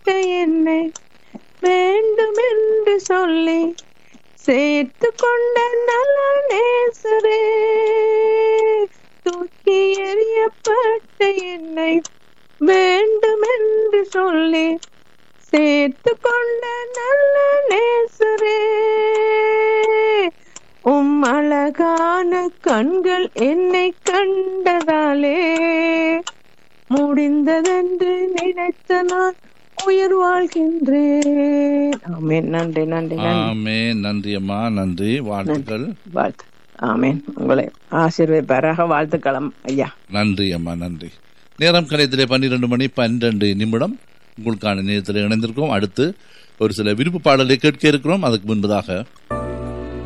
என்னை வேண்டும் என்று சொல்லி சேர்த்து கொண்ட நல்ல நேசரே, தூக்கி எறியப்பட்ட என்னை வேண்டும் என்று சொல்லி சேர்த்து கொண்ட நல்ல நேசரே, அழகான கண்கள் என்னை கண்டதாலே முடிந்ததென்று நினைத்த நான் உயிர் வாழ்கின்றேன். ஆமென். நன்றி நன்றி ஆமென். நன்றி அம்மா, நன்றி. வாழ்த்துக்கள். வாழ்த்து. ஆமென். உங்களை ஆசீர்வதிப்பாராக. வாழ்த்துக்களம் ஐயா. நன்றி அம்மா, நன்றி. நேரம் கலையத்திலே 12:12 உங்களுக்கான நேரத்தில் இணைந்திருக்கோம். அடுத்து ஒரு சில விருப்ப பாடலை கேட்க இருக்கிறோம். அதுக்கு முன்பதாக